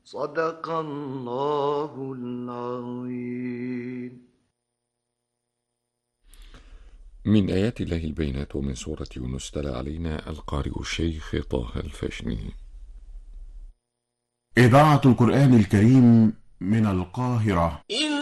صدق الله العظيم. من آيات الله البينات ومن سورة يونس تلا علينا القارئ الشيخ طه الفاشني. إذاعة القرآن الكريم من القاهرة.